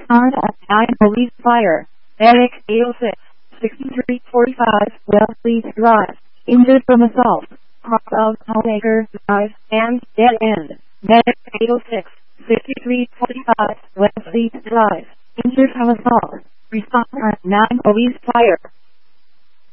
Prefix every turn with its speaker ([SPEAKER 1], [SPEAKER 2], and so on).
[SPEAKER 1] Respond at 9 police fire. Medic 806, 6345 Wellfleet Drive. Injured from assault. Cross of Homemaker Drive and dead end. Medic 806, 6345 Wellfleet Drive. Injured from assault. Respond at 9 police fire.